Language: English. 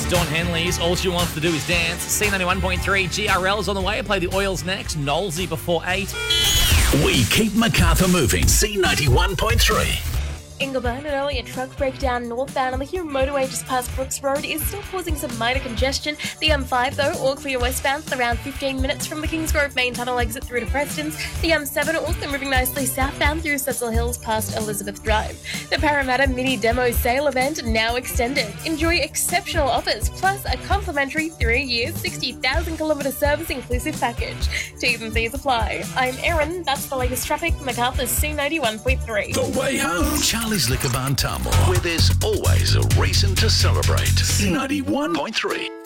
Dawn Henley's All She Wants to Do Is Dance. C91.3 GRL's on the way. I play the Oils next. Knowlesy before 8. We keep Macarthur moving. C91.3. Ingleburn, an earlier truck breakdown northbound on the Hume motorway just past Brooks Road is still causing some minor congestion. The M5, though, all clear westbound, around 15 minutes from the Kingsgrove main tunnel exit through to Preston's. The M7 also moving nicely southbound through Cecil Hills past Elizabeth Drive. The Parramatta Mini Demo Sale event now extended. Enjoy exceptional offers, plus a complimentary 3-year, 60,000-kilometre service inclusive package. T's and C's apply. I'm Erin, that's the latest traffic, Macarthur's C91.3. The way home. Charlie's Liquor Barn Tamworth, where there's always a reason to celebrate. C91.3.